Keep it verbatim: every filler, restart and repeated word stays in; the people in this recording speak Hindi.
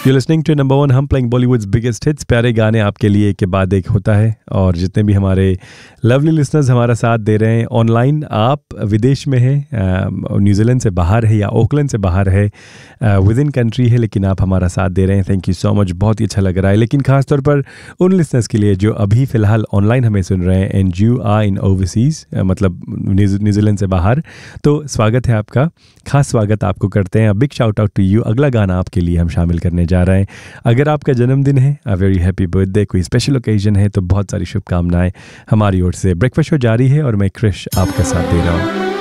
You're listening to number one हम playing Bollywood's biggest hits. प्यारे गाने आपके लिए एक के बाद एक होता है। और जितने भी हमारे लवली लिसनर्स हमारा साथ दे रहे हैं ऑनलाइन, आप विदेश में हैं, न्यूजीलैंड से बाहर है या ओकलैंड से बाहर है, विद इन कंट्री है, लेकिन आप हमारा साथ दे रहे हैं, थैंक यू सो मच, बहुत ही अच्छा लग रहा है। लेकिन खास तौर पर उन लिसनर्स के लिए जो अभी फ़िलहाल ऑनलाइन हमें सुन रहे हैं and you are in overseas, मतलब न्यूजीलैंड से बाहर, तो स्वागत है आपका, खास स्वागत आपको करते हैं। Big shout out to you. अगला गाना आपके लिए हम शामिल करने जा रहे हैं। अगर आपका जन्मदिन है, अ वेरी हैप्पी बर्थडे, कोई स्पेशल ओकेजन है, तो बहुत सारी शुभकामनाएं हमारी ओर से। ब्रेकफास्ट शो जारी है और मैं क्रिश आपका साथ दे रहा हूँ।